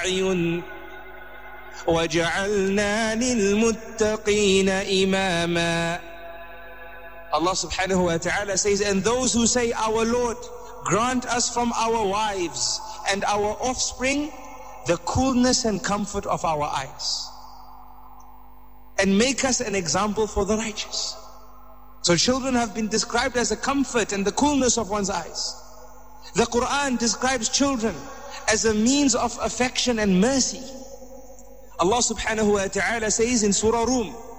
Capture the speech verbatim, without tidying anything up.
أعين وجعلنا للمتقين إماما. Allah subhanahu wa ta'ala says, and those who say, our Lord, grant us from our wives and our offspring the coolness and comfort of our eyes, and make us an example for the righteous. So children have been described as a comfort and the coolness of one's eyes. The Quran describes children as a means of affection and mercy. Allah subhanahu wa ta'ala says in Surah Rum,